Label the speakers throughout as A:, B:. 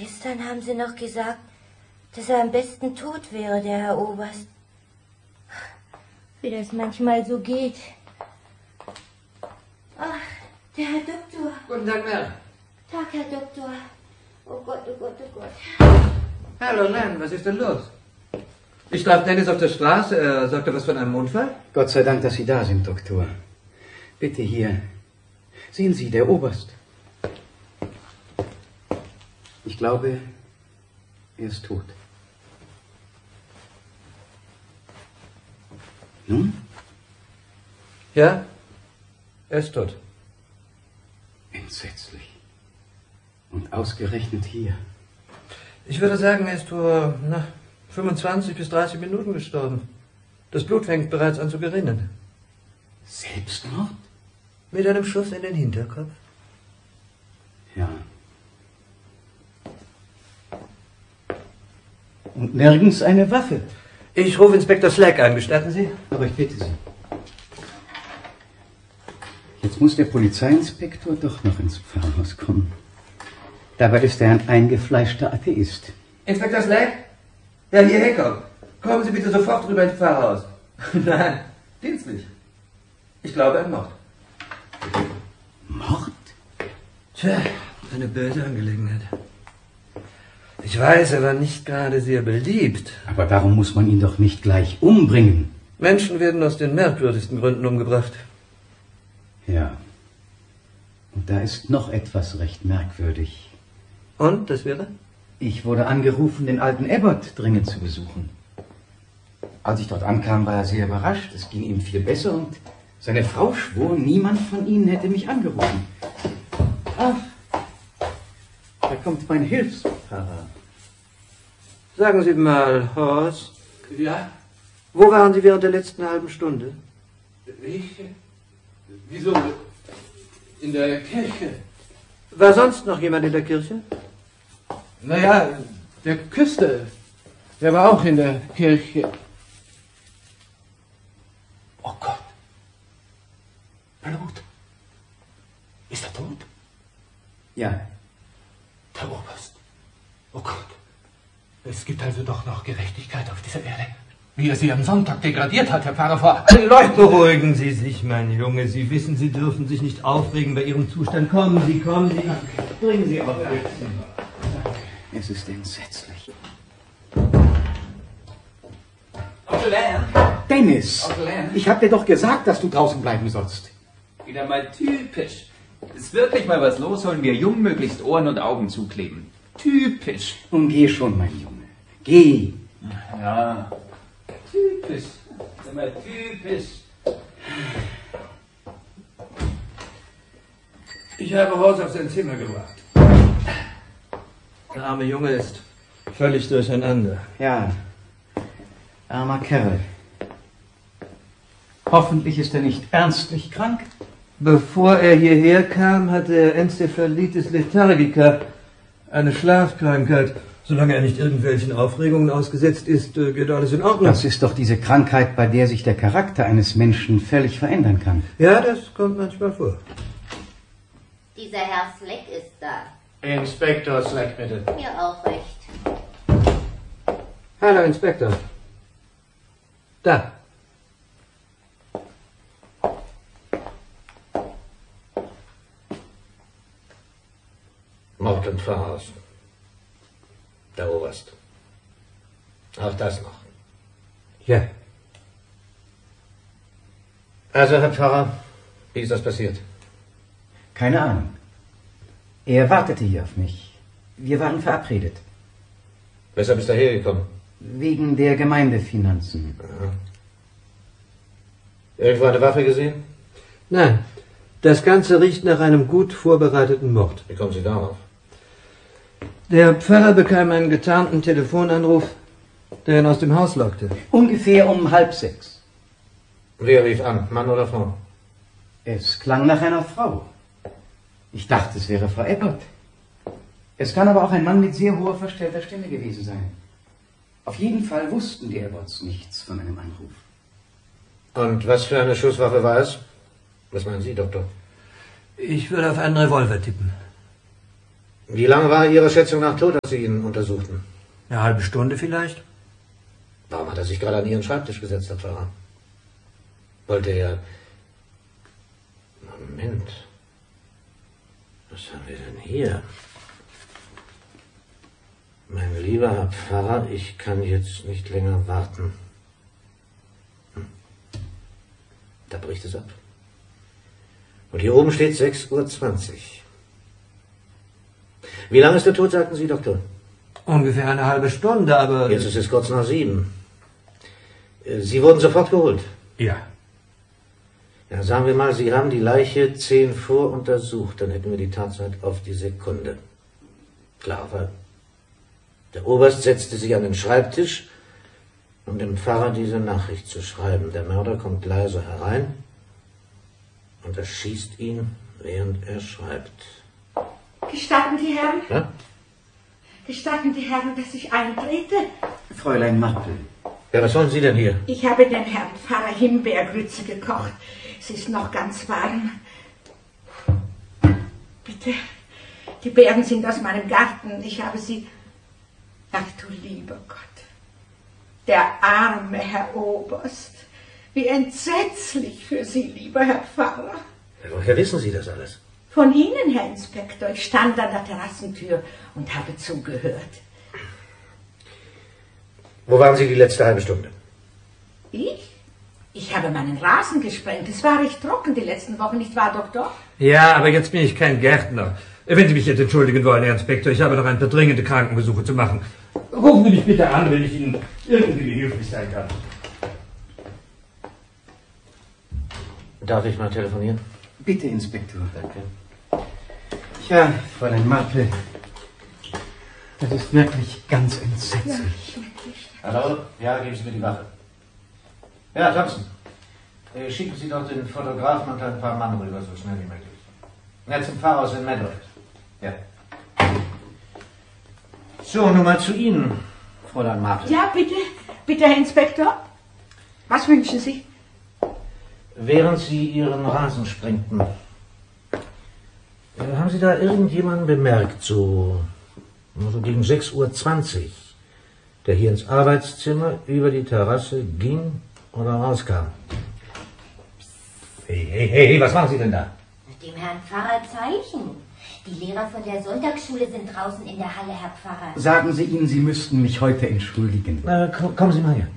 A: Gestern haben Sie noch gesagt, dass er am besten tot wäre, der Herr Oberst. Wie das manchmal so geht. Ach, der Herr Doktor.
B: Guten Tag, Mel.
A: Tag, Herr Doktor. Oh Gott, oh Gott, oh Gott.
B: Hallo, Len, was ist denn los? Ich traf Dennis auf der Straße, er sagte was von einem Unfall.
C: Gott sei Dank, dass Sie da sind, Doktor. Bitte hier. Sehen Sie, der Oberst. Ich glaube, er ist tot. Nun?
B: Ja, er ist tot.
C: Entsetzlich. Und ausgerechnet hier.
B: Ich würde sagen, er ist vor 25 bis 30 Minuten gestorben. Das Blut fängt bereits an zu gerinnen.
C: Selbstmord?
B: Mit einem Schuss in den Hinterkopf.
C: Ja. Und nirgends eine Waffe.
B: Ich rufe Inspektor Slack ein, gestatten Sie?
C: Aber ich bitte Sie. Jetzt muss der Polizeiinspektor doch noch ins Pfarrhaus kommen. Dabei ist er ein eingefleischter Atheist.
B: Inspektor Slack? Ja, hierher kommen. Kommen Sie bitte sofort rüber ins Pfarrhaus. Nein, dienstlich. Ich glaube, ein Mord.
C: Mord?
B: Tja, eine böse Angelegenheit. Ich weiß, er war nicht gerade sehr beliebt.
C: Aber darum muss man ihn doch nicht gleich umbringen.
B: Menschen werden aus den merkwürdigsten Gründen umgebracht.
C: Ja. Und da ist noch etwas recht merkwürdig.
B: Und, das wäre?
C: Ich wurde angerufen, den alten Abbott dringend zu besuchen. Als ich dort ankam, war er sehr überrascht. Es ging ihm viel besser und seine Frau schwor, niemand von Ihnen hätte mich angerufen. Ach, da kommt mein Hilfspfarrer.
B: Sagen Sie mal, Horst.
D: Ja?
B: Wo waren Sie während der letzten halben Stunde?
D: Ich? Wieso? In der Kirche?
B: War sonst noch jemand in der Kirche?
D: Naja, der Küster. Der war auch in der Kirche. Oh Gott. Blut. Ist er tot?
C: Ja.
D: Der Oberst. Oh Gott. Es gibt also doch noch Gerechtigkeit auf dieser Erde. Wie er sie am Sonntag degradiert hat, Herr Pfarrer, vor allen Leuten.
B: Beruhigen Sie sich, mein Junge. Sie wissen, Sie dürfen sich nicht aufregen bei Ihrem Zustand. Kommen Sie, kommen Sie. Bringen Sie auf.
C: Es ist entsetzlich.
E: Onkel Len?
C: Dennis,
E: Onkel Len?
C: ich hab dir doch gesagt, dass du draußen bleiben sollst.
E: Wieder mal typisch. Ist wirklich mal was los, sollen wir Jungen möglichst Ohren und Augen zukleben. Typisch.
C: Nun geh schon, mein Junge. Geh.
E: Ja, typisch. Sag mal, typisch.
B: Ich habe Horst auf sein Zimmer gebracht. Der arme Junge ist völlig durcheinander.
C: Ja, armer Kerl. Hoffentlich ist er nicht ernstlich krank.
B: Bevor er hierher kam, hatte er Enzephalitis lethargica, eine Schlafkrankheit. Solange er nicht irgendwelchen Aufregungen ausgesetzt ist, geht alles in Ordnung.
C: Das ist doch diese Krankheit, bei der sich der Charakter eines Menschen völlig verändern kann.
B: Ja, das kommt manchmal vor.
A: Dieser Herr Slack ist da.
D: Inspektor Slack, bitte.
A: Mir auch recht.
B: Hallo, Inspektor. Da.
F: Mord im Pfarrhaus. Der Oberst. Auch das noch.
B: Ja.
F: Also, Herr Pfarrer, wie ist das passiert?
C: Keine Ahnung. Er wartete hier auf mich. Wir waren verabredet.
F: Weshalb ist er hergekommen?
C: Wegen der Gemeindefinanzen.
F: Aha. Irgendwo eine Waffe gesehen?
B: Nein, das Ganze riecht nach einem gut vorbereiteten Mord.
F: Wie kommen Sie darauf?
B: Der Pfarrer bekam einen getarnten Telefonanruf, der ihn aus dem Haus lockte.
C: Ungefähr um 5:30.
F: Wer rief an? Mann oder Frau?
C: Es klang nach einer Frau. Ich dachte, es wäre Frau Abbott. Es kann aber auch ein Mann mit sehr hoher verstellter Stimme gewesen sein. Auf jeden Fall wussten die Abbotts nichts von einem Anruf.
F: Und was für eine Schusswaffe war es? Was meinen Sie, Doktor?
B: Ich würde auf einen Revolver tippen.
F: Wie lange war er Ihrer Schätzung nach tot, als Sie ihn untersuchten?
B: Eine halbe Stunde vielleicht?
F: Warum hat er sich gerade an Ihren Schreibtisch gesetzt, Herr Pfarrer? Wollte er... Moment. Was haben wir denn hier? Mein lieber Herr Pfarrer, ich kann jetzt nicht länger warten. Da bricht es ab. Und hier oben steht 6:20 Uhr. Wie lange ist er tot, sagten Sie, Doktor?
B: Ungefähr eine halbe Stunde, aber...
F: Jetzt ist es kurz nach 7. Sie wurden sofort geholt?
B: Ja.
F: Ja, sagen wir mal, Sie haben die Leiche 10 vor untersucht. Dann hätten wir die Tatzeit auf die Sekunde. Klar, weil der Oberst setzte sich an den Schreibtisch, um dem Pfarrer diese Nachricht zu schreiben. Der Mörder kommt leise herein und erschießt ihn, während er schreibt.
G: Gestatten die Herren?
F: Ja?
G: Gestatten die Herren, dass ich eintrete?
C: Fräulein Martel.
F: Ja, was wollen Sie denn hier?
G: Ich habe dem Herrn Pfarrer Himbeergrütze gekocht. Sie ist noch ganz warm. Bitte, die Beeren sind aus meinem Garten. Ich habe sie... Ach du lieber Gott. Der arme Herr Oberst. Wie entsetzlich für Sie, lieber Herr Pfarrer.
F: Woher wissen Sie das alles?
G: Von Ihnen, Herr Inspektor. Ich stand an der Terrassentür und habe zugehört.
F: Wo waren Sie die letzte halbe Stunde?
G: Ich? Ich habe meinen Rasen gesprengt. Es war recht trocken die letzten Wochen, nicht wahr, Doktor?
B: Ja, aber jetzt bin ich kein Gärtner. Wenn Sie mich jetzt entschuldigen wollen, Herr Inspektor, ich habe noch ein paar dringende Krankenbesuche zu machen. Rufen Sie mich bitte an, wenn ich Ihnen irgendwie behilflich sein kann.
F: Darf ich mal telefonieren?
C: Bitte, Inspektor.
F: Danke.
C: Ja, Fräulein Martel. Das ist wirklich ganz entsetzlich.
F: Hallo? Ja, geben Sie mir die Waffe. Ja, Thompson. Schicken Sie doch den Fotografen und ein paar Mann rüber, so schnell wie möglich. Ja, zum Pfarrhaus in Medlow. Ja. So, nun mal zu Ihnen, Fräulein Martel.
G: Ja, bitte. Bitte, Herr Inspektor. Was wünschen Sie?
F: Während Sie Ihren Rasen sprengten, haben Sie da irgendjemanden bemerkt, so gegen 6:20 Uhr, der hier ins Arbeitszimmer über die Terrasse ging oder rauskam? Hey, was machen Sie denn da?
A: Dem Herrn Pfarrer Zeichen. Die Lehrer von der Sonntagsschule sind draußen in der Halle, Herr Pfarrer.
C: Sagen Sie ihnen, Sie müssten mich heute entschuldigen.
F: Kommen Sie mal her.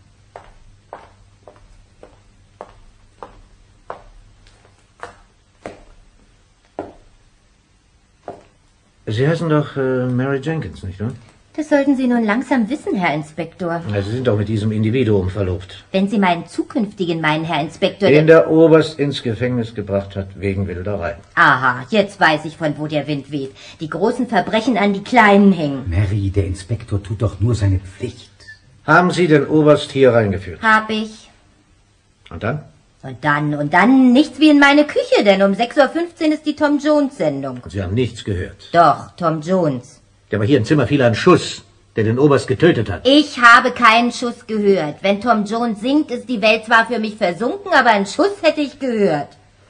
F: Sie heißen doch Mary Jenkins, nicht wahr?
A: Das sollten Sie nun langsam wissen, Herr Inspektor.
F: Ja, Sie sind doch mit diesem Individuum verlobt.
A: Wenn Sie meinen zukünftigen meinen, Herr Inspektor...
F: Den der Oberst ins Gefängnis gebracht hat, wegen Wilderei.
A: Aha, jetzt weiß ich, von wo der Wind weht. Die großen Verbrechen an die Kleinen hängen.
C: Mary, der Inspektor tut doch nur seine Pflicht.
F: Haben Sie den Oberst hier reingeführt?
A: Hab ich.
F: Und dann?
A: Und dann nichts wie in meine Küche, denn um 6:15 Uhr ist die Tom Jones-Sendung.
F: Sie haben nichts gehört.
A: Doch, Tom Jones.
F: Aber hier im Zimmer fiel ein Schuss, der den Oberst getötet hat.
A: Ich habe keinen Schuss gehört. Wenn Tom Jones singt, ist die Welt zwar für mich versunken, aber einen Schuss hätte ich gehört.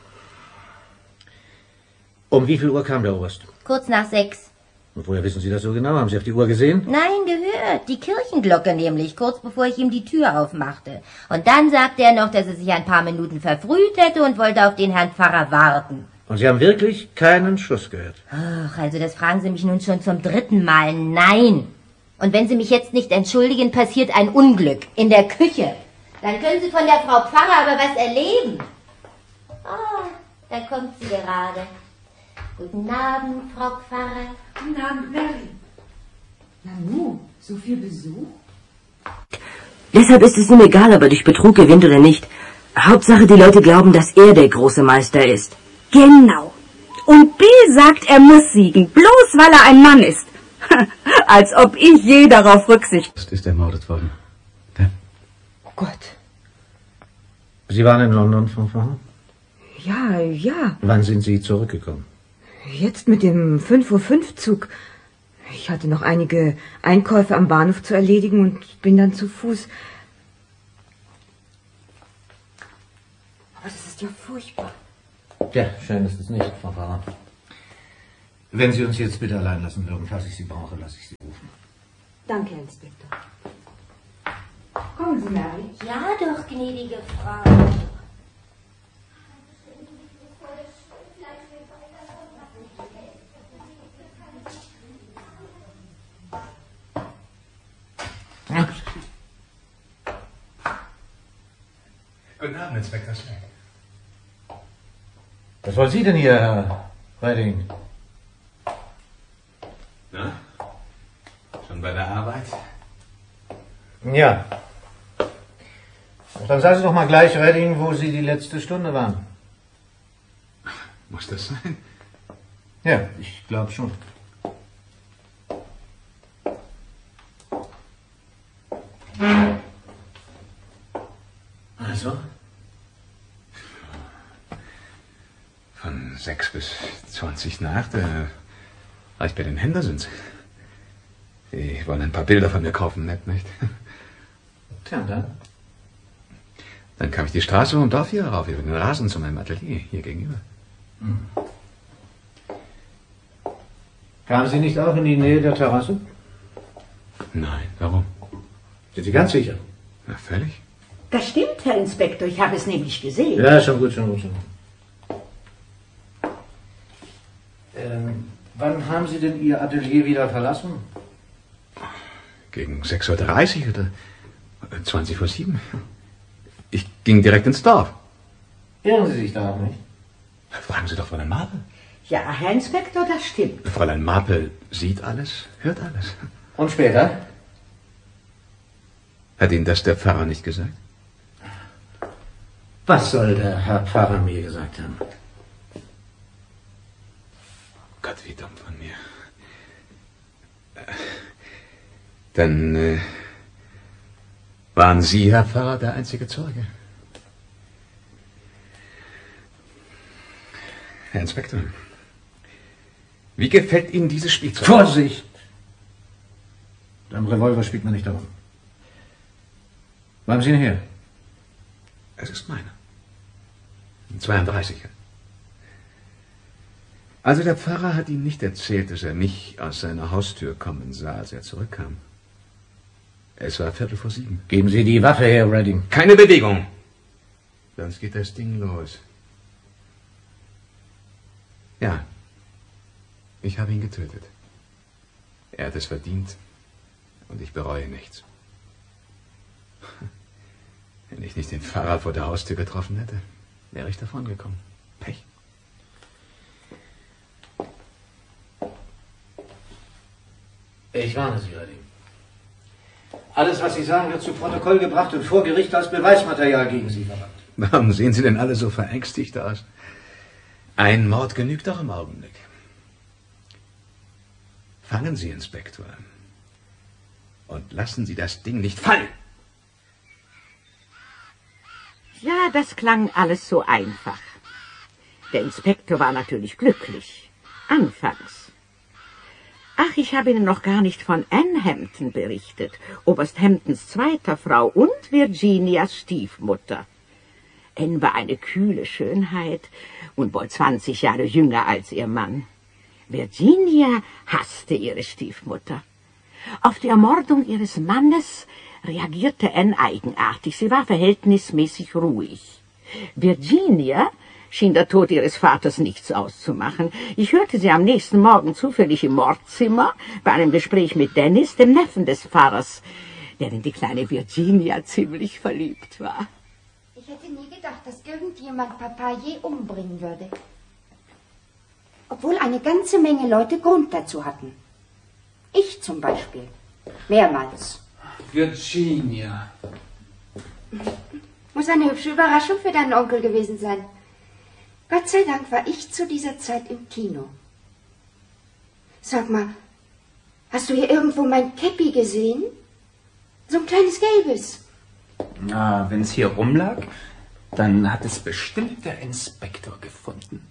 F: Um wie viel Uhr kam der Oberst?
A: Kurz nach 6.
F: Und woher wissen Sie das so genau? Haben Sie auf die Uhr gesehen?
A: Nein, gehört. Die Kirchenglocke nämlich, kurz bevor ich ihm die Tür aufmachte. Und dann sagte er noch, dass er sich ein paar Minuten verfrüht hätte und wollte auf den Herrn Pfarrer warten.
F: Und Sie haben wirklich keinen Schuss gehört?
A: Ach, also das fragen Sie mich nun schon zum 3. Mal. Nein. Und wenn Sie mich jetzt nicht entschuldigen, passiert ein Unglück in der Küche. Dann können Sie von der Frau Pfarrer aber was erleben. Ah, da kommt sie gerade. Guten Abend, Frau Pfarrer.
G: Guten Abend, Mary.
H: Nanu, so viel Besuch? Deshalb ist es ihm egal, ob er durch Betrug gewinnt oder nicht. Hauptsache, die Leute glauben, dass er der große Meister ist.
I: Genau. Und Bill sagt, er muss siegen, bloß weil er ein Mann ist. Als ob ich je darauf Rücksicht...
C: Ist ermordet worden. Ja?
H: Oh Gott.
F: Sie waren in London, Frau Pfarrer?
H: Ja.
F: Wann sind Sie zurückgekommen?
H: Jetzt mit dem 5:05 Uhr Zug. Ich hatte noch einige Einkäufe am Bahnhof zu erledigen und bin dann zu Fuß. Aber das ist ja furchtbar.
F: Ja, schön ist es nicht, Frau Pfarrer. Wenn Sie uns jetzt bitte allein lassen würden, falls ich Sie brauche, lasse ich Sie rufen.
A: Danke, Herr Inspektor. Kommen Sie, Mary. Ja, doch, gnädige Frau.
C: Guten Abend, Inspektor Schleck.
F: Was wollen Sie denn hier, Herr Redding?
C: Na? Schon bei der Arbeit?
F: Ja. Dann sagen Sie doch mal gleich, Redding, wo Sie die letzte Stunde waren.
C: Muss das sein?
F: Ja, ich glaube schon. Also?
C: Von 6 bis 20 nach, da war ich bei den Hendersons. Die wollen ein paar Bilder von mir kaufen, nett, nicht?
F: Tja, und dann?
C: Dann kam ich die Straße vom Dorf hier rauf, über den Rasen zu meinem Atelier, hier gegenüber.
F: Hm. Kamen Sie nicht auch in die Nähe der Terrasse?
C: Nein, warum?
F: Sind Sie ganz sicher?
C: Na, völlig.
G: Das stimmt, Herr Inspektor, ich habe es nämlich gesehen.
F: Ja, schon gut, schon gut, schon gut. Wann haben Sie denn Ihr Atelier wieder verlassen?
C: Gegen 6:30 Uhr oder 7:20. Ich ging direkt ins Dorf.
F: Irren Sie sich da auch nicht?
C: Fragen Sie doch Fräulein Marple.
G: Ja, Herr Inspektor, das stimmt.
C: Fräulein Marple sieht alles, hört alles.
F: Und später?
C: Hat Ihnen das der Pfarrer nicht gesagt?
F: Was soll der Herr Pfarrer mir gesagt haben?
C: Gott, wie dumm von mir. Dann waren Sie, Herr Pfarrer, der einzige Zeuge. Herr Inspektor, wie gefällt Ihnen dieses Spielzeug?
F: Vorsicht! Am Revolver spielt man nicht darum. Wo haben Sie ihn her?
C: Es ist meiner. 32. Also der Pfarrer hat Ihnen nicht erzählt, dass er mich aus seiner Haustür kommen sah, als er zurückkam. Es war 7:15.
F: Geben Sie die Waffe her, Redding.
C: Keine Bewegung. Sonst geht das Ding los. Ja, ich habe ihn getötet. Er hat es verdient und ich bereue nichts. Wenn ich nicht den Pfarrer vor der Haustür getroffen hätte, wäre ich davongekommen. Pech.
F: Ich warne Sie, Redding. Alles, was Sie sagen, wird zu Protokoll gebracht und vor Gericht als Beweismaterial gegen Sie verwandt.
C: Warum sehen Sie denn alle so verängstigt aus? Ein Mord genügt doch im Augenblick. Fangen Sie, Inspektor. Und lassen Sie das Ding nicht fallen.
G: Ja, das klang alles so einfach. Der Inspektor war natürlich glücklich. Anfangs. Ach, ich habe Ihnen noch gar nicht von Anne Hampton berichtet, Oberst Hamptons zweiter Frau und Virginias Stiefmutter. Anne war eine kühle Schönheit und wohl 20 Jahre jünger als ihr Mann. Virginia hasste ihre Stiefmutter. Auf die Ermordung ihres Mannes reagierte Anne eigenartig. Sie war verhältnismäßig ruhig. Virginia schien der Tod ihres Vaters nichts auszumachen. Ich hörte sie am nächsten Morgen zufällig im Mordzimmer bei einem Gespräch mit Dennis, dem Neffen des Pfarrers, der in die kleine Virginia ziemlich verliebt war.
A: Ich hätte nie gedacht, dass irgendjemand Papa je umbringen würde. Obwohl eine ganze Menge Leute Grund dazu hatten. Ich zum Beispiel. Mehrmals.
E: Virginia.
A: Muss eine hübsche Überraschung für deinen Onkel gewesen sein. Gott sei Dank war ich zu dieser Zeit im Kino. Sag mal, hast du hier irgendwo mein Käppi gesehen? So ein kleines gelbes.
E: Na, wenn es hier rumlag, dann hat es bestimmt der Inspektor gefunden.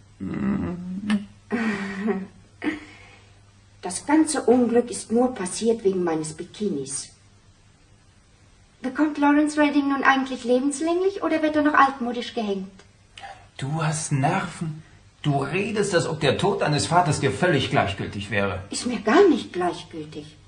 A: Das ganze Unglück ist nur passiert wegen meines Bikinis. Bekommt Lawrence Redding nun eigentlich lebenslänglich oder wird er noch altmodisch gehängt?
E: Du hast Nerven. Du redest, als ob der Tod deines Vaters dir völlig gleichgültig wäre.
G: Ist mir gar nicht gleichgültig.